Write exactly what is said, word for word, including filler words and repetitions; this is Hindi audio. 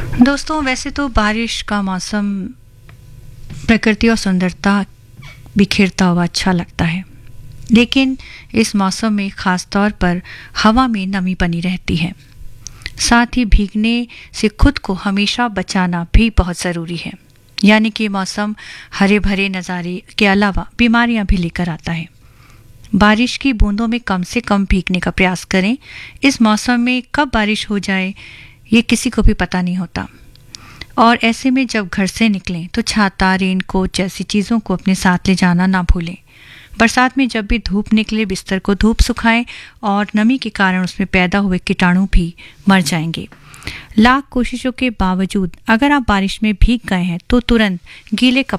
दोस्तों, वैसे तो बारिश का मौसम प्रकृति और सुंदरता बिखेरता हुआ अच्छा लगता है, लेकिन इस मौसम में ख़ास तौर पर हवा में नमी बनी रहती है। साथ ही भीगने से खुद को हमेशा बचाना भी बहुत ज़रूरी है। यानी कि मौसम हरे भरे नज़ारे के अलावा बीमारियां भी लेकर आता है। बारिश की बूंदों में कम से कम भीगने का प्रयास करें। इस मौसम में कब बारिश हो जाए ये किसी को भी पता नहीं होता, और ऐसे में जब घर से निकलें तो छाता, रेनकोट जैसी चीज़ों को अपने साथ ले जाना ना भूलें। बरसात में जब भी धूप निकले बिस्तर को धूप सुखाएं और नमी के कारण उसमें पैदा हुए कीटाणु भी मर जाएंगे। लाख कोशिशों के बावजूद अगर आप बारिश में भीग गए हैं तो तुरंत गीले